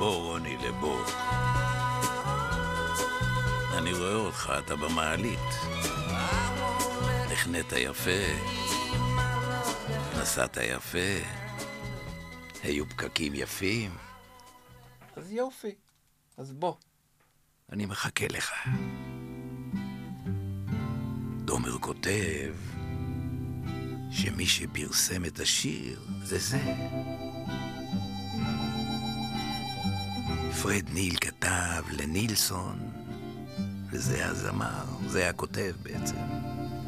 לבוא, רוני, לבוא. אני רואה אותך, אתה במעלית. נכנית יפה, נסעת יפה, היו פקקים יפים. אז יופי, אז בוא. אני מחכה לך. דומר כותב שמי שפרסם את השיר זה. פרד ניל כתב לנילסון, וזה הזמר, זה הכותב בעצם.